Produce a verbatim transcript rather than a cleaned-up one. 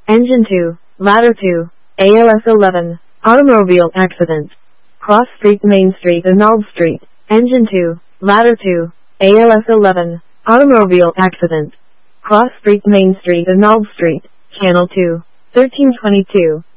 Engine two, Ladder two, A L S eleven, automobile accident. Cross Street Main Street Arnold Street. Engine two, Ladder two, A L S eleven, automobile accident. Cross Street Main Street Arnold Street. Channel two, thirteen twenty-two.